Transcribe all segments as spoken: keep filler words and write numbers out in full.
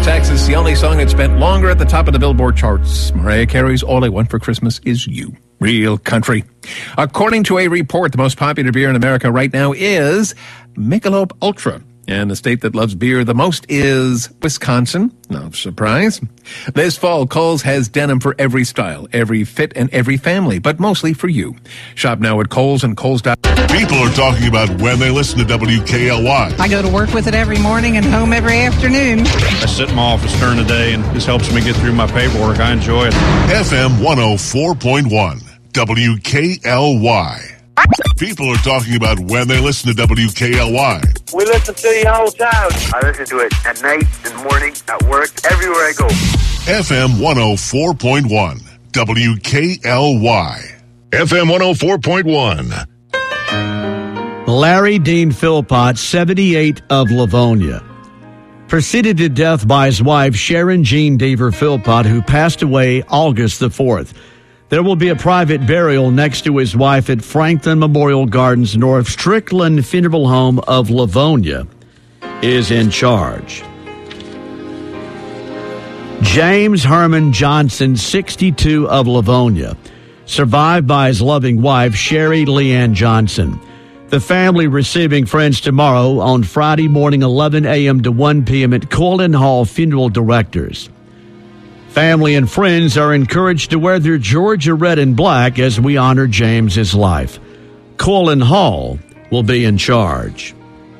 Texas, the only song that spent longer at the top of the Billboard charts. Mariah Carey's All I Want for Christmas Is You. Real country. According to a report, the most popular beer in America right now is Michelob Ultra. And the state that loves beer the most is Wisconsin. No surprise. This fall, Kohl's has denim for every style, every fit, and every family, but mostly for you. Shop now at Kohl's and Kohl's. People are talking about when they listen to W K L Y. I go to work with it every morning and home every afternoon. I sit in my office during the day, and this helps me get through my paperwork. I enjoy it. F M one oh four point one, W K L Y. People are talking about when they listen to W K L Y. We listen to you all the time. I listen to it at night, in the morning, at work, everywhere I go. F M one oh four point one, W K L Y. F M one oh four point one. Larry Dean Philpott, seventy-eight, of Livonia, preceded to death by his wife, Sharon Jean Deaver Philpott, who passed away August the fourth. There will be a private burial next to his wife at Franklin Memorial Gardens North. Strickland Funeral Home of Livonia is in charge. James Herman Johnson, sixty-two, of Livonia, survived by his loving wife, Sherry Leanne Johnson. The family receiving friends tomorrow on Friday morning, eleven a.m. to one p.m. at Colin Hall Funeral Directors. Family and friends are encouraged to wear their Georgia red and black as we honor James's life. Colin Hall will be in charge.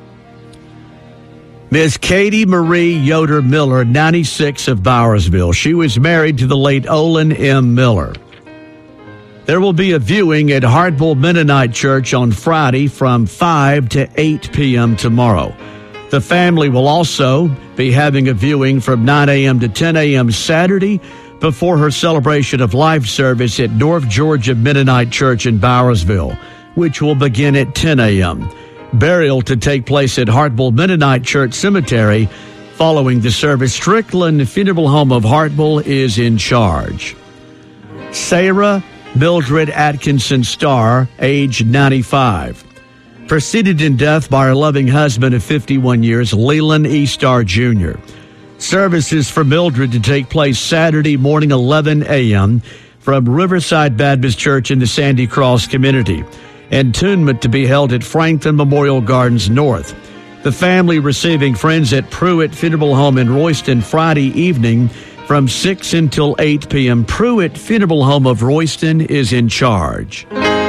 Miss Katie Marie Yoder Miller, ninety-six, of Bowersville. She was married to the late Olin M. Miller. There will be a viewing at Hartwell Mennonite Church on Friday from five to eight p.m. tomorrow. The family will also be having a viewing from nine a.m. to ten a.m. Saturday before her celebration of life service at North Georgia Mennonite Church in Bowersville, which will begin at ten a.m. Burial to take place at Hartwell Mennonite Church Cemetery following the service. Strickland Funeral Home of Hartwell is in charge. Sarah Mildred Atkinson Starr, age ninety-five. Preceded in death by her loving husband of fifty-one years, Leland E. Starr Junior Services for Mildred to take place Saturday morning, eleven a.m. from Riverside Baptist Church in the Sandy Cross community. Entombment to be held at Franklin Memorial Gardens North. The family receiving friends at Pruitt Funeral Home in Royston Friday evening from six until eight p.m. Pruitt Funeral Home of Royston is in charge.